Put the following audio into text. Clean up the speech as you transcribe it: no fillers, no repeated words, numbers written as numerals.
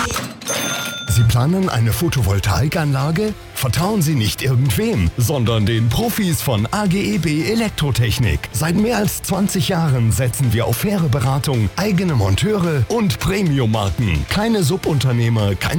Sie planen eine Photovoltaikanlage? Vertrauen Sie nicht irgendwem, sondern den Profis von AGEB Elektrotechnik. Seit mehr als 20 Jahren setzen wir auf faire Beratung, eigene Monteure und Premium-Marken. Keine Subunternehmer, kein